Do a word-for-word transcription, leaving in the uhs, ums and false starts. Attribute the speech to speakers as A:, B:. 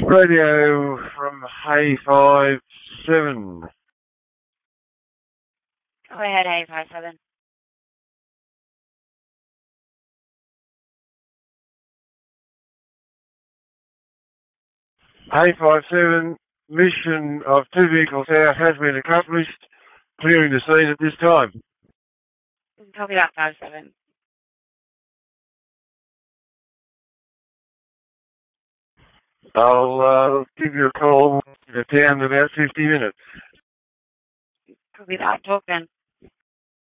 A: Radio from Hay five seven.
B: Go ahead, Hay five seven.
A: Hay five seven, mission of two vehicles out has been accomplished, clearing the scene at this time.
B: Copy that, five seven.
A: I'll uh, give you a call to town in about fifty minutes.
B: Copy that, talk then.